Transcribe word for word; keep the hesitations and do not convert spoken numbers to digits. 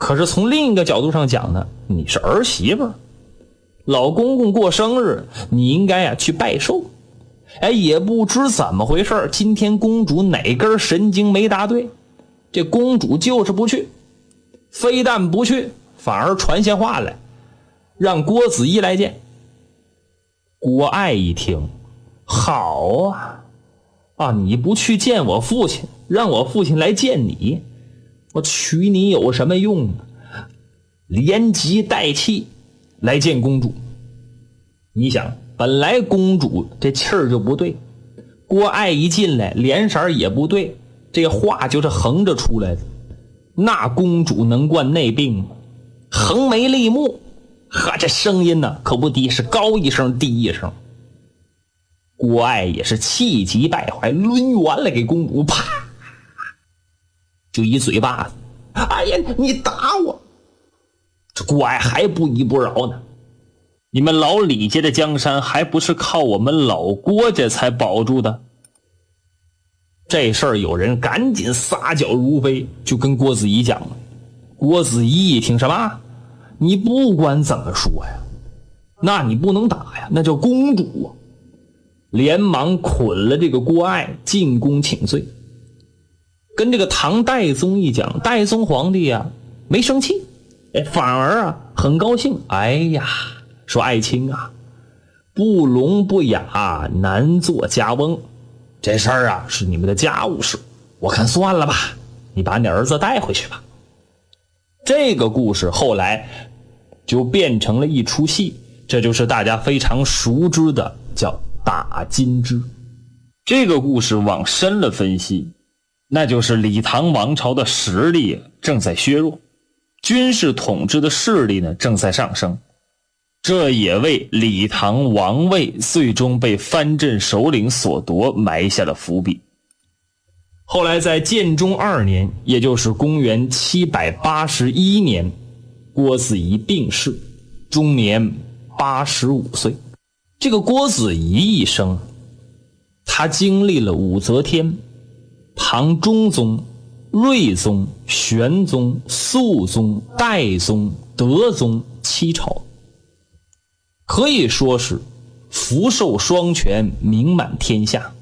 可是从另一个角度上讲呢，你是儿媳妇，老公公过生日，你应该啊去拜寿。哎，也不知怎么回事，今天公主哪根神经没答对，这公主就是不去，非但不去，反而传下话来，让郭子仪来见。郭爱一听，好啊，啊，你不去见我父亲，让我父亲来见你，我娶你有什么用呢？连急带气来见公主。你想，本来公主这气儿就不对，郭爱一进来脸色也不对，这话就是横着出来的。那公主能惯那病吗？横眉立目，哈，这声音呢可不低，是高一声低一声。郭爱也是气急败坏，抡圆了给公主，啪就一嘴巴子。哎呀，你打我！这郭爱还不依不饶呢。你们老李家的江山还不是靠我们老郭家才保住的？这事儿有人赶紧撒脚如飞，就跟郭子仪讲了。郭子仪一听，什么？你不管怎么说呀，那你不能打呀，那叫公主啊！连忙捆了这个郭爱进宫请罪。跟这个唐代宗一讲，代宗皇帝啊没生气，哎，反而啊很高兴。哎呀，说爱卿啊，不聋不哑难做家翁，这事儿啊是你们的家务事，我看算了吧，你把你儿子带回去吧。这个故事后来就变成了一出戏，这就是大家非常熟知的叫打金枝。这个故事往深了分析，那就是李唐王朝的实力正在削弱，军事统治的势力呢正在上升，这也为李唐王位最终被藩镇首领所夺埋下了伏笔。后来在建中二年，也就是公元七百八十一年，郭子仪病逝，终年八十五岁。这个郭子仪一生，他经历了武则天、唐中宗、睿宗、玄宗、肃宗、代宗、德宗七朝，可以说是福寿双全，名满天下。